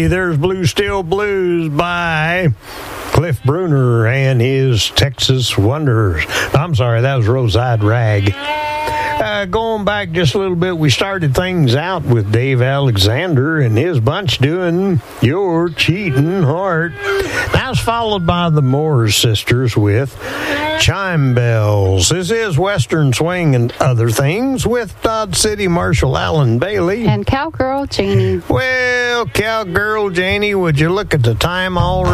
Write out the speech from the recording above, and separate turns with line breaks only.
Hey, there's Blue Steel Blues by Cliff Bruner and his Texas Wonders. I'm sorry, that was Rose-Eyed Rag. Going back just a little bit, we started things out with Dave Alexander and his bunch doing Your Cheating Heart. That was followed by the Moore Sisters with Chime Bells. This is Western Swing and Other Things with Dodge City Marshal Alan Bailey.
And Cowgirl Janie.
Well, Cowgirl Janie, would you look at the time already?